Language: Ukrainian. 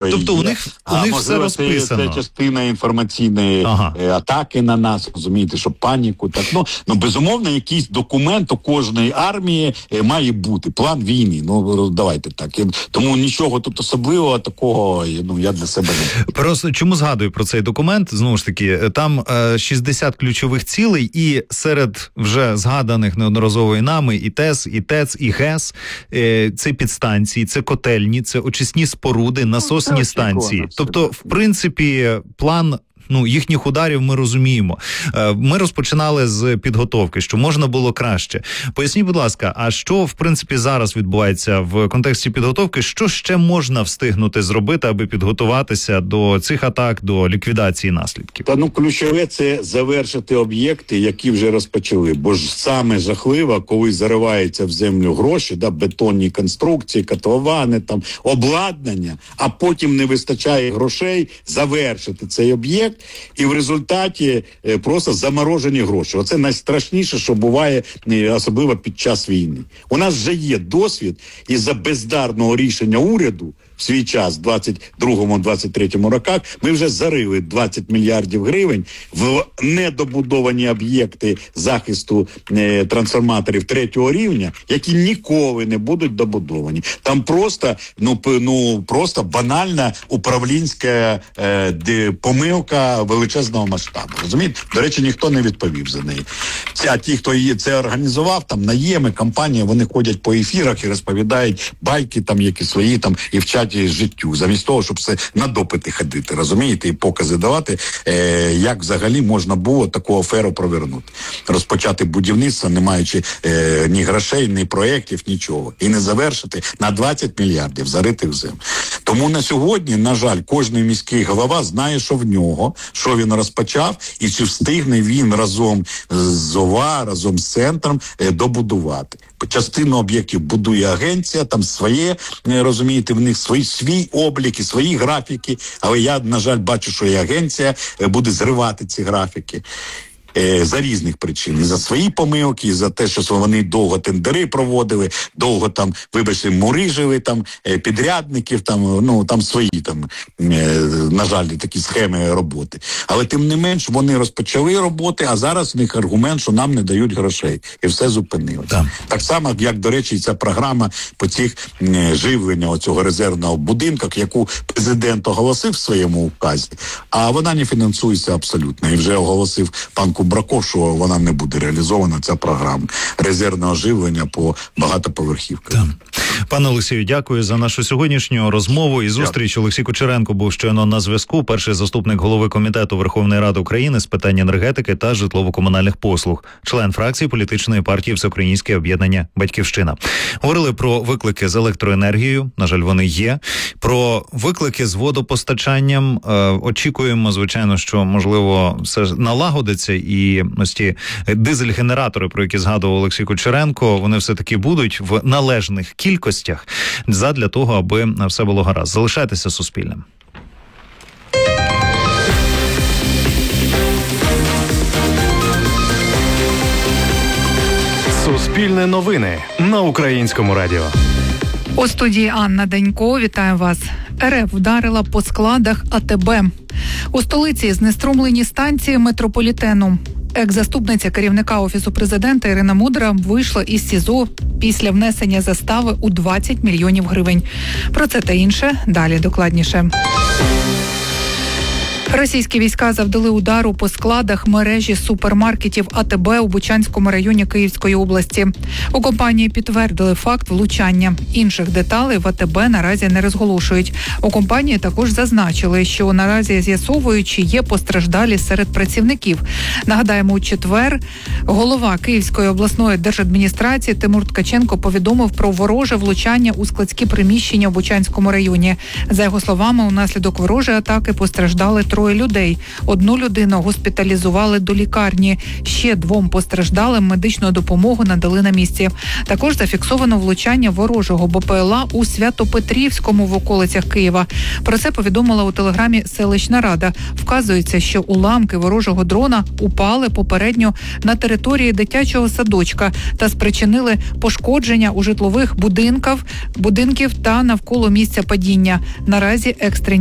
Тобто у них все розписано. Це частина інформаційної атаки на нас, розумієте, що паніку. Так, ну, безумовно, якийсь документ у кожної армії має бути, план війни. Ну, давайте так. Тому нічого тут особливого такого, я для себе не... Просто чому згадую про цей документ? Знову ж таки, там 60 ключових цілей, і серед вже згаданих неодноразово і нами, і ТЕС, і ТЕЦ, і ГЕС, це підстанції, це котельні, це очисні споруди, насосні станції. Тобто, в принципі, план їхніх ударів ми розуміємо. Ми розпочинали з підготовки, що можна було краще. Поясніть, будь ласка, а що, в принципі, зараз відбувається в контексті підготовки? Що ще можна встигнути зробити, аби підготуватися до цих атак, до ліквідації наслідків? Ключове – це завершити об'єкти, які вже розпочали. Бо ж саме жахливо, коли зариваються в землю гроші, бетонні конструкції, котловани, обладнання, а потім не вистачає грошей завершити цей об'єкт, і в результаті просто заморожені гроші. Оце найстрашніше, що буває, особливо під час війни. У нас вже є досвід із-за бездарного рішення уряду в свій час, в 22-23 роках, ми вже зарили 20 мільярдів гривень в недобудовані об'єкти захисту трансформаторів 3-го рівня, які ніколи не будуть добудовані. Там просто, просто банальна управлінська помилка величезного масштабу. Розумієте? До речі, ніхто не відповів за неї. А ті, хто це організував, наєми, компанії, вони ходять по ефірах і розповідають байки які свої і вчать життю, замість того, щоб все на допити ходити, розумієте, і покази давати, як взагалі можна було таку аферу провернути. Розпочати будівництво, не маючи ні грошей, ні проєктів, нічого. І не завершити на 20 мільярдів зарити в землю. Тому на сьогодні, на жаль, кожний міський голова знає, що в нього, що він розпочав, і чи встигне він разом з ОВА, разом з центром добудувати. Частину об'єктів будує агенція, там своє, розумієте, в них свій облік і свої графіки, але я, на жаль, бачу, що і агенція буде зривати ці графіки. За різних причин. І за свої помилки, і за те, що вони довго тендери проводили, довго мурижили, підрядників, свої, на жаль, такі схеми роботи. Але тим не менш, вони розпочали роботи, а зараз в них аргумент, що нам не дають грошей. І все зупинилось. Так само, як, до речі, ця програма по цих живлення оцього резервного будинку, яку президент оголосив в своєму указі, а вона не фінансується абсолютно. І вже оголосив пан Кубраков, що вона не буде реалізована, ця програма резервного живлення по багатоповерхівкам. Пане Олексію, дякую за нашу сьогоднішню розмову і зустріч. Олексій Кучеренко був щойно на зв'язку, перший заступник голови Комітету Верховної Ради України з питань енергетики та житлово-комунальних послуг, член фракції політичної партії Всеукраїнське об'єднання «Батьківщина». Говорили про виклики з електроенергією, на жаль, вони є, про виклики з водопостачанням. Очікуємо, звичайно, що, можливо, все налагодиться і ось ті дизель-генератори, про які згадував Олексій Кучеренко, вони все-таки будуть в належних кількостях задля того, аби все було гаразд. Залишайтеся Суспільним. Суспільне новини на Українському радіо. У студії Анна Данько. Вітаю вас. РФ вдарила по складах АТБ. У столиці знеструмлені станції метрополітену. Екс-заступниця керівника Офісу президента Ірина Мудра вийшла із СІЗО після внесення застави у 20 мільйонів гривень. Про це та інше далі докладніше. Російські війська завдали удару по складах мережі супермаркетів АТБ у Бучанському районі Київської області. У компанії підтвердили факт влучання. Інших деталей в АТБ наразі не розголошують. У компанії також зазначили, що наразі з'ясовують, чи є постраждалі серед працівників. Нагадаємо, у четвер голова Київської обласної держадміністрації Тимур Ткаченко повідомив про вороже влучання у складські приміщення в Бучанському районі. За його словами, унаслідок ворожої атаки постраждали 3 людей. 1 людину госпіталізували до лікарні. Ще 2 постраждалим медичну допомогу надали на місці. Також зафіксовано влучання ворожого БПЛА у Свято-Петрівському в околицях Києва. Про це повідомила у телеграмі селищна рада. Вказується, що уламки ворожого дрона упали попередньо на території дитячого садочка та спричинили пошкодження у житлових будинків та навколо місця падіння. Наразі екстрені